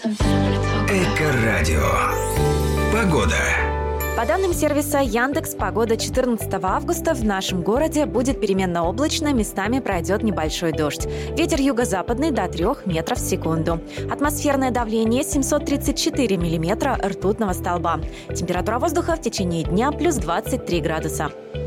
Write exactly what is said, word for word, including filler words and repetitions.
Эко-радио. Погода. По данным сервиса Яндекс, погода четырнадцатого августа в нашем городе будет переменно облачно, местами пройдет небольшой дождь. Ветер юго-западный до трёх метров в секунду. Атмосферное давление семьсот тридцать четыре миллиметра ртутного столба. Температура воздуха в течение дня плюс двадцать три градуса.